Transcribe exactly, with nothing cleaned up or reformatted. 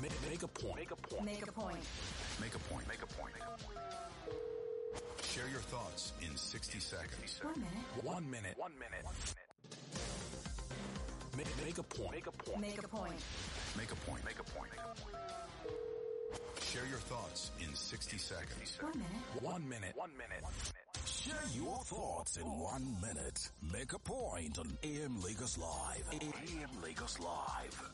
Make, make a point. Make a point. Make a point. Make a point. Make a point. Share your thoughts in sixty seconds. One minute. One minute. One minute. Make, make a point. Make a point. Make a point. Make a point. Make a point. Share your thoughts in sixty seconds. One minute. One minute. One minute. Share your thoughts in one minute. Make a point on A M Lagos Live. A M Lagos Live.